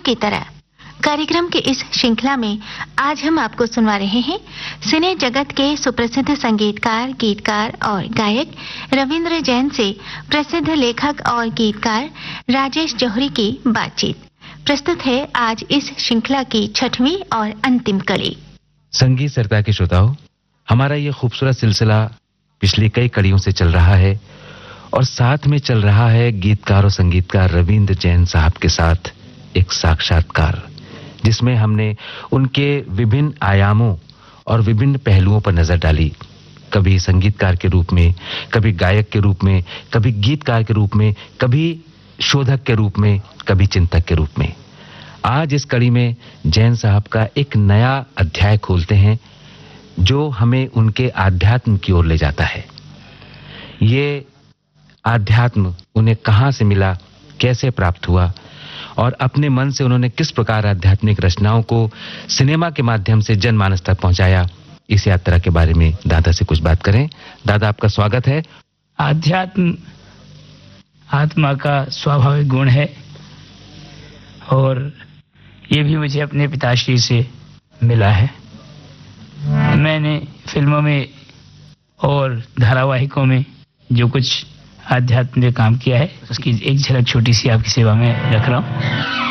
की तरह कार्यक्रम के इस श्रृंखला में आज हम आपको सुनवा रहे हैं सिने जगत के सुप्रसिद्ध संगीतकार, गीतकार और गायक रविंद्र जैन से प्रसिद्ध लेखक और गीतकार राजेश जौहरी की बातचीत। प्रस्तुत है आज इस श्रृंखला की 6वीं और अंतिम कड़ी। संगीत सरिता के श्रोताओं, हमारा ये खूबसूरत सिलसिला पिछली कई कड़ियों से चल रहा है और साथ में चल रहा है गीतकार और संगीतकार रविंद्र जैन साहब के साथ एक साक्षात्कार, जिसमें हमने उनके विभिन्न आयामों और विभिन्न पहलुओं पर नजर डाली। कभी संगीतकार के रूप में, कभी गायक के रूप में, कभी गीतकार के रूप में, कभी शोधक के रूप में, कभी चिंतक के रूप में। आज इस कड़ी में जैन साहब का एक नया अध्याय खोलते हैं जो हमें उनके आध्यात्म की ओर ले जाता है। ये आध्यात्म उन्हें कहां से मिला, कैसे प्राप्त हुआ और अपने मन से उन्होंने किस प्रकार आध्यात्मिक रचनाओं को सिनेमा के माध्यम से जनमानस तक पहुंचाया, इस यात्रा के बारे में दादा से कुछ बात करें। दादा, आपका स्वागत है। आध्यात्म आत्मा का स्वाभाविक गुण है और ये भी मुझे अपने पिताश्री से मिला है। मैंने फिल्मों में और धारावाहिकों में जो कुछ आध्यात्म ने काम किया है, उसकी एक झलक छोटी सी आपकी सेवा में रख रहा हूँ।